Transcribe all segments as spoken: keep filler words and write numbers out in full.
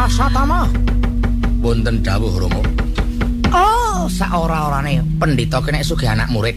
Asatama. Wonten dawuh Rama. Oh, saora-orane pendhita kene sugih anak murid.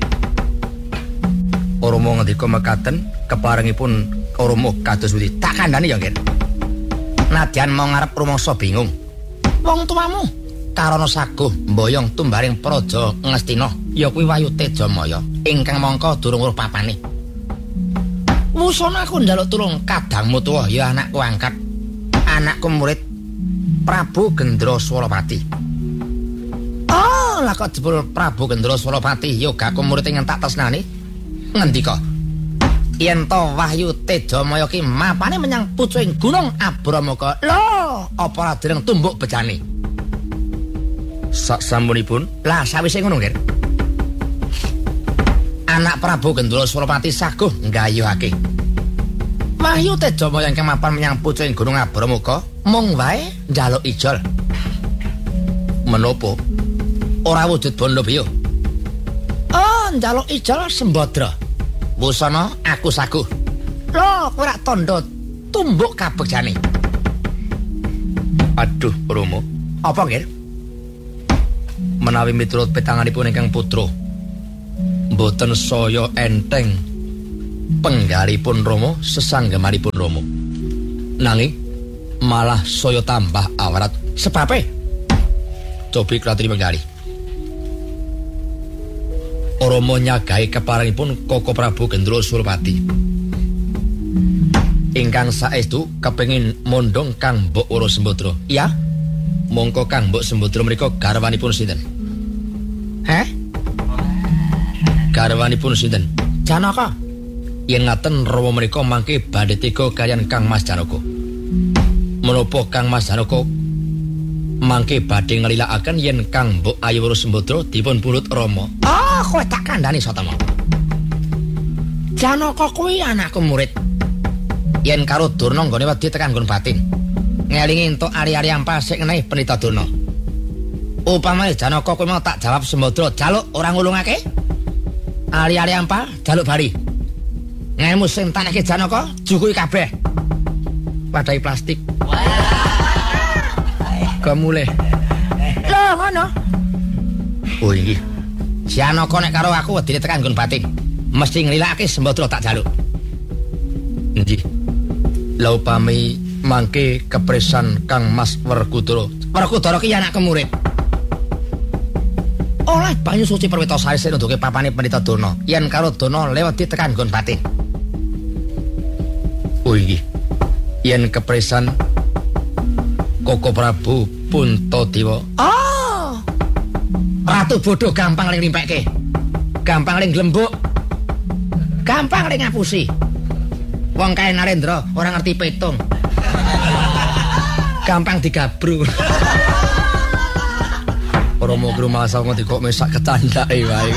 Rama ngendika mekaten keparengipun Rama kados pundi? Tak kandhani ya, Nggih. Nadyan mau ngarep rumangsa bingung. Wong tuamu karana saguh mboyong tumbaring praja Ngastina ya kuwi Wayu Tejamaya ingkang mangka durung weruh papane. Wusana aku njaluk tulung kadangmu tuwa ya anakku angkat. Anakku murid Prabu Gendra Swalapati. Oh, lah kok jebul Prabu Gendra Swalapati yoga aku murid ingkang tak tresnani. Ngendika yen to Wahyu Tejamaya ki mapane menyang pucuking Gunung Abramaka. Lho, apa ora dereng tumbuk bejane? Sak sampunipun, lah sawise ngono, Nggih. Anak Prabu Gendra Swalapati saguh nggayuhake Wahyu Tejamaya ingkang mapan menyang pucuking Gunung Abramaka mung wae njaluk ijol. Menapa? Ora wujud bondo biyo. Oh, njaluk ijol Sembadra. Wusana aku saguh. Lho, kowe rak tandha tumbuk kabegjane. Aduh, Rama. Apa, Nggih? Menawi miturut petanganipun ingkang putra, mboten saya enteng penggalipun Rama sesanggemanipun Rama. Nanging malah saya tambah awrat. Sebabe cobi klatri menggali. Rama nyagahi keparengipun Koko Prabu Gendra Swalapati. Ingkang saestu kepengin mondhong Kang Mbok Wara Sembadra. Ya, mongko Kang Mbok Sembadra menika garwanipun sinten? Heh? Garwanipun sinten? Janaka. Yen ngaten Rama menika mangke badhe tega kaliyan Kang Mas Janaka. Menapa Kang Mas Janaka mangke badhe nglilakaken yen Kang Mbok Ayu Wara Sembadra dipun pulut Rama? Oh, kowe tak kandhani Satama. Janaka kuwi anakku murid. Yen karo Durna nggone wedi tekan nggon batin. Ngelingi entuk ari-ari ampal sik ngenehi Pendhita Durna. Upamane Janaka kuwi mau tak jawab Sembadra jaluk ora ngulungake. Ari-ari ampal jaluk bali. Ngemu sing taneke Janaka jukuki kabeh. Padai plastik. Kamule. Lho ngono. Oh iki. Janaka nek karo aku wedine tekan nggon batin. Mesti nglilakake Sembadra tak jaluk. Nggih. Lah upami mangke kepresan Kang Mas Werkudara. Werkudara ki anakku murid. Oleh banyu suci Perwitasari sing nunduke papane Pendhita Durna. Yen karo Durna lewat ditekan nggon batin. Oh iki. Yen kepresan Koko Prabu Puntadewa. Oh. Ratu bodoh gampang ling limpekke. Gampang ling glembuk. Gampang ling ngapusi. Wong kae Narendra ora ngerti petung. Gampang digabru. Rama grumasa ngerti kok mesak ketandake wae.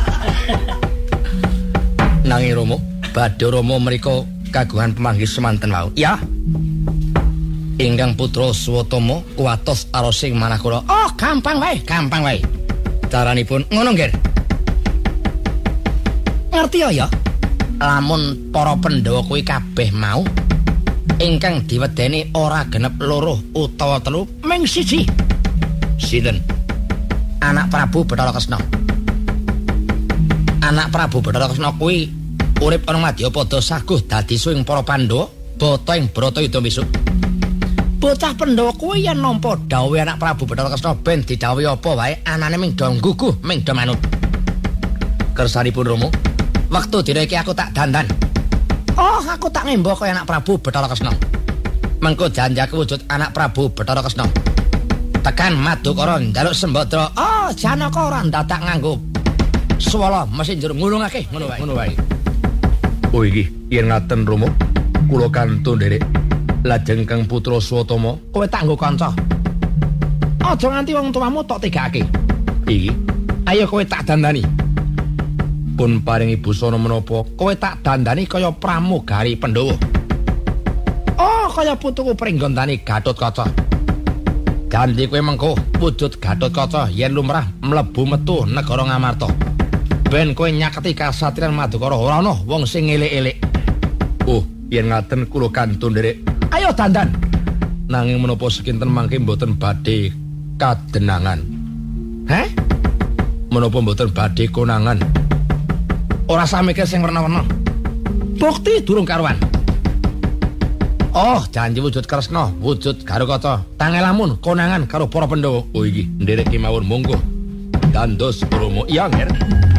Nanging Rama, badhe Rama mriku kagungan pamanggih semanten wau. Ya. Ingkang putra Swatama kuwatos arosing Manakura. Oh, gampang wae, gampang wae. Caranipun ngono, Nggih. Ngerti ya? Lamun para Pandhawa kuwi kabeh mau ingkang diwedeni ora genep loro utawa telu ming siji. Sinten? Anak Prabu Bathara Kresna. Anak Prabu Bathara Kresna kuwi urip ana Madyapada saguh dadi suwing para Pandhawa bata ing Bratayuda besuk. Bocah Pandhawa kuwi yen nampa dawuhe anak Prabu Bathara Kresna ben didhawuhi apa wae anane ming do ngguguh ming do manut. Kersanipun Rama, wektu dina iki aku tak dandan. Oh, aku tak ngembo kaya anak Prabu Bathara Kresna. Mengko janjaku wujud anak Prabu Bathara Kresna. Tekan Madukara njaluk Sembadra. Oh, Janaka ora ndadak nganggo swala mesti njur ngulungake ngono wae. Ngono wae. Oh iki, yen ngaten Rama, kula kantun nderek. Lajeng Kang Putra Swatama, kowe tak nggo kanca. Aja nganti wong tuamu tok tegake. Iki, ayo kowe tak dandani. Pun paringi busana menapa, kowe tak dandani kaya pramugari Pandhawa. Oh, kaya putuku pringgondani Gatotkaca. Janji kowe mengko wujud Gatotkaca yen lumrah mlebu metu negara Ngamarta. Ben kowe nyaketi kasatriyan Madukara ora ana wong sing elek-elek. Oh, yen ngaten kula kantun nderek. Ayo dandan. nanging menapa sekinten mangke mboten badhe kadenangan. Heh? Menapa mboten badhe konangan? Ora samike sing werna-werna. Bukti durung karuan. Oh, janji wujud Kresna, wujud Garukata. Tangelamun konangan karo para Pandhawa. Oh iki nderek kemawon monggo. Gandos promo iya, Nger.